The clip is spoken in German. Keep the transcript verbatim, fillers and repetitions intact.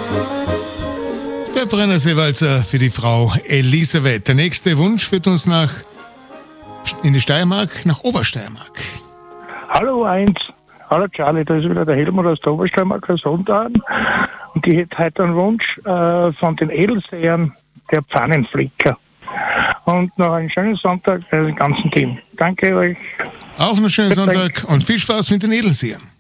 Der Brennerseewalzer für die Frau Elisabeth. Der nächste Wunsch führt uns nach in die Steiermark, nach Obersteiermark. Hallo eins. Hallo Charlie, da ist wieder der Helmut aus der Obersteiermark aus Sonntag. Und ich hätte heute einen Wunsch äh, von den Edelsehern der Pfannenflicker. Und noch einen schönen Sonntag für das ganze Team. Danke euch. Auch einen schönen Sonntag und viel Spaß mit den Edelsehern.